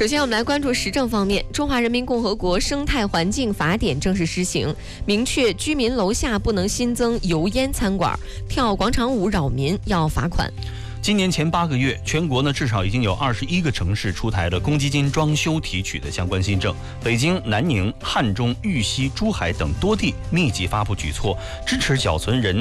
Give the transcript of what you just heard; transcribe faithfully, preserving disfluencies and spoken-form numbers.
首先，我们来关注时政方面。中华人民共和国生态环境法典正式施行，明确居民楼下不能新增油烟餐馆，跳广场舞扰民要罚款。 今年前八个月，全国呢至少已经有二十一个城市出台了公积金装修提取的相关新政。北京、南宁、汉中、玉溪、珠海等多地密集发布举措，支持缴存人